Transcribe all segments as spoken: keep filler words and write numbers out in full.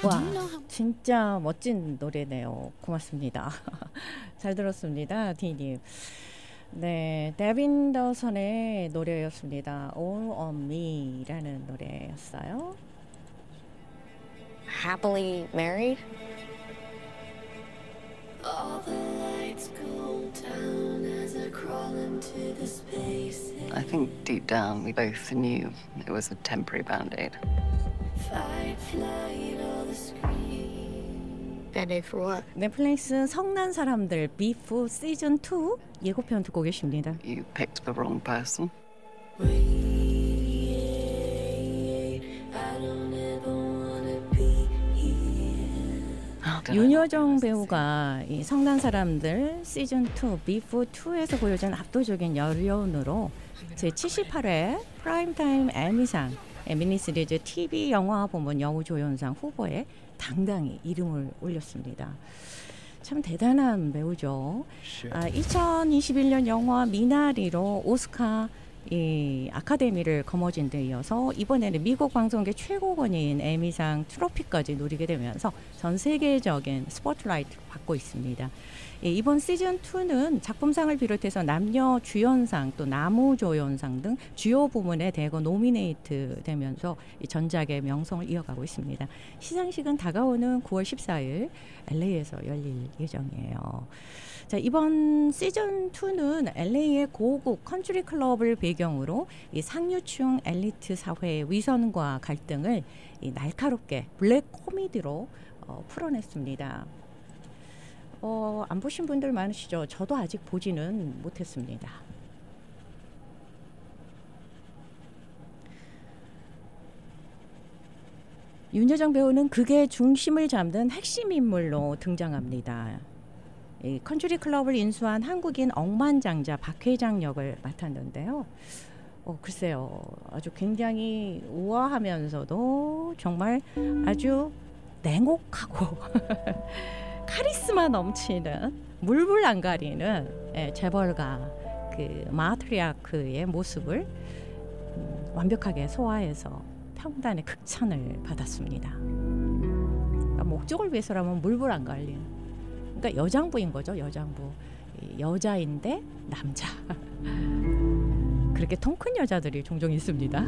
와, 진짜 멋진 노래네요. 고맙습니다. 잘 들었습니다, 디님. 네, 데빈 더선의 노래였습니다. All on Me라는 노래였어요. Happily married? All the lights go down as I crawl into the space. I think deep down we both knew it was a temporary band-aid. Fight, flight, all the scream. Band-aid for what? 넷플릭스 성난 사람들 비프 시즌 투 예고편 듣고 계십니다. You picked the wrong person. Wait, I don't ever wanna be here. How did I 윤여정 배우가 이 성난 사람들 시즌 투 비프 투에서 보여준 압도적인 열연으로 제칠십팔 회 프라임타임 에미상 미니시리즈 티비 영화 부문 여우조연상 후보에 당당히 이름을 올렸습니다. 참 대단한 배우죠. 아, 이천이십일 년 영화 미나리로 오스카 이 아카데미를 거머쥔 데 이어서 이번에는 미국 방송계 최고권인 에미상 트로피까지 누리게 되면서 전 세계적인 스포트라이트를 받고 있습니다. 예, 이번 시즌 투는 작품상을 비롯해서 남녀 주연상 또 남우조연상 등 주요 부문에 대거 노미네이트 되면서 이 전작의 명성을 이어가고 있습니다. 시상식은 다가오는 구월 십사일 엘에이에서 열릴 예정이에요. 자, 이번 시즌 투는 엘에이의 고국 컨트리 클럽을 배경으로 이 상류층 엘리트 사회의 위선과 갈등을 이 날카롭게 블랙 코미디로 어, 풀어냈습니다. 어, 안 보신 분들 많으시죠? 저도 아직 보지는 못했습니다. 윤여정 배우는 극의 중심을 잡는 핵심 인물로 등장합니다. 이 컨트리 클럽을 인수한 한국인 억만장자 박 회장 역을 맡았는데요. 어, 글쎄요, 아주 굉장히 우아하면서도 정말 아주 냉혹하고 카리스마 넘치는 물불 안 가리는 예, 재벌가 그 마트리아크의 모습을 음, 완벽하게 소화해서 평단의 극찬을 받았습니다. 그러니까 목적을 위해서라면 물불 안 갈리는. 그러니까 여장부인 거죠, 여장부. 여자인데 남자. 그렇게 통 큰 여자들이 종종 있습니다.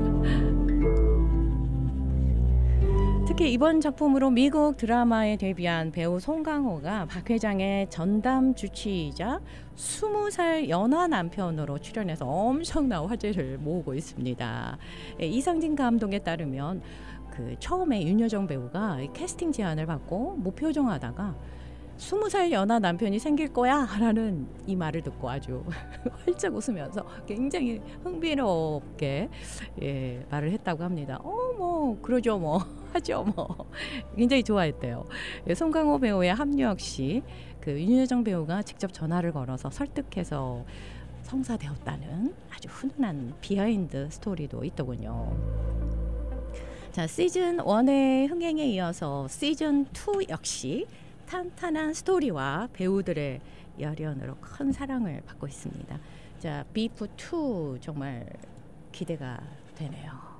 특히 이번 작품으로 미국 드라마에 데뷔한 배우 송강호가 박 회장의 전담 주치의자 스무 살 연하 남편으로 출연해서 엄청난 화제를 모으고 있습니다. 이상진 감독에 따르면 그 처음에 윤여정 배우가 캐스팅 제안을 받고 무표정하다가 스무 살 연하 남편이 생길 거야 라는 이 말을 듣고 아주 활짝 웃으면서 굉장히 흥미롭게 예, 말을 했다고 합니다. 어 뭐 그러죠 뭐 하죠 뭐 굉장히 좋아했대요. 예, 송강호 배우의 합류 역시 그 윤여정 배우가 직접 전화를 걸어서 설득해서 성사되었다는 아주 훈훈한 비하인드 스토리도 있더군요. 자, 시즌 일의 흥행에 이어서 시즌 투 역시 탄탄한 스토리와 배우들의 열연으로 큰 사랑을 받고 있습니다. 자, 비프 투 정말 기대가 되네요.